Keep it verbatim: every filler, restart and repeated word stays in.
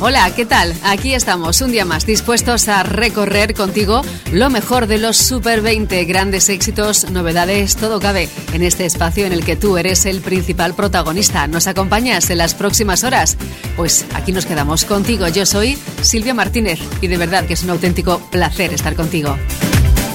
Hola, ¿qué tal? Aquí estamos un día más dispuestos a recorrer contigo lo mejor de los Super veinte, grandes éxitos, novedades, todo cabe en este espacio en el que tú eres el principal protagonista. ¿Nos acompañas en las próximas horas? Pues aquí nos quedamos contigo. Yo soy Silvia Martínez y de verdad que es un auténtico placer estar contigo.